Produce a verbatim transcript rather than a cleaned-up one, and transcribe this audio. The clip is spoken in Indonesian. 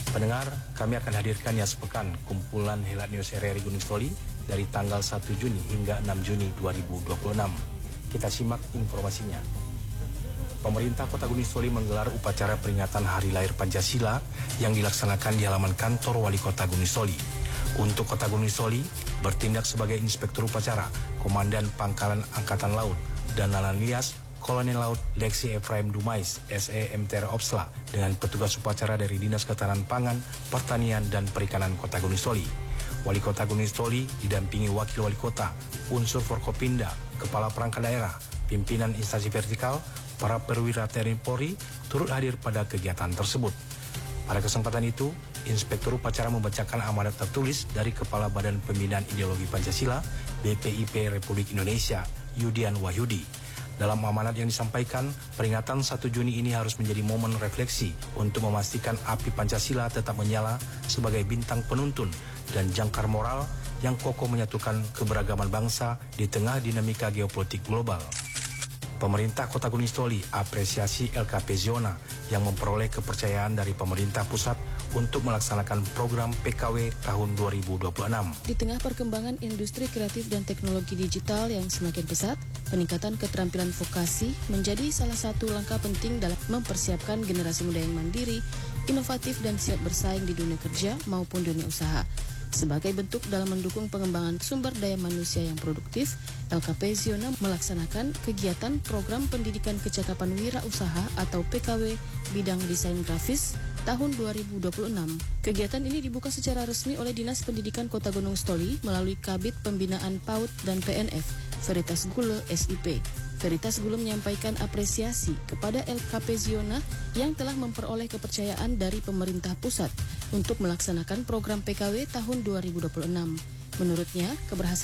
Pendengar, kami akan hadirkan ya sepekan kumpulan Helat News R R I Gunung Sitoli dari tanggal satu Juni hingga enam Juni dua ribu dua puluh enam. Kita simak informasinya. Pemerintah Kota Gunung Sitoli menggelar upacara peringatan Hari Lahir Pancasila yang dilaksanakan di halaman kantor Wali Kota Gunung Sitoli. Untuk Kota Gunung Sitoli, bertindak sebagai Inspektur Upacara, Komandan Pangkalan Angkatan Laut, dan Lalan Lias, Kolonel Laut Leksi Efraim Dumais, S E M T R Opsla, dengan petugas upacara dari Dinas Ketahanan Pangan, Pertanian, dan Perikanan Kota Gunung Sitoli. Wali Kota Gunung Sitoli didampingi Wakil Wali Kota, unsur Forkopimda, Kepala Perangkat Daerah, pimpinan instansi vertikal, para perwira T N I Polri turut hadir pada kegiatan tersebut. Pada kesempatan itu, Inspektur Upacara membacakan amanat tertulis dari Kepala Badan Pembinaan Ideologi Pancasila B P I P Republik Indonesia, Yudian Wahyudi. Dalam amanat yang disampaikan, peringatan satu Juni ini harus menjadi momen refleksi untuk memastikan api Pancasila tetap menyala sebagai bintang penuntun dan jangkar moral yang kokoh menyatukan keberagaman bangsa di tengah dinamika geopolitik global. Pemerintah Kota Gunung Sitoli apresiasi L K P Zona yang memperoleh kepercayaan dari pemerintah pusat untuk melaksanakan program P K W tahun dua ribu dua puluh enam. Di tengah perkembangan industri kreatif dan teknologi digital yang semakin pesat, peningkatan keterampilan vokasi menjadi salah satu langkah penting dalam mempersiapkan generasi muda yang mandiri, inovatif dan siap bersaing di dunia kerja maupun dunia usaha. Sebagai bentuk dalam mendukung pengembangan sumber daya manusia yang produktif, L K P Zona melaksanakan kegiatan program pendidikan kecakapan wirausaha atau P K W bidang desain grafis tahun dua ribu dua puluh enam. Kegiatan ini dibuka secara resmi oleh Dinas Pendidikan Kota Gunung Sitoli melalui Kabid Pembinaan PAUD dan P N F, Veritas Gule S I P. Veritas Gule menyampaikan apresiasi kepada L K P Zona yang telah memperoleh kepercayaan dari pemerintah pusat untuk melaksanakan program P K W tahun dua ribu dua puluh enam. Menurutnya, keberhasilan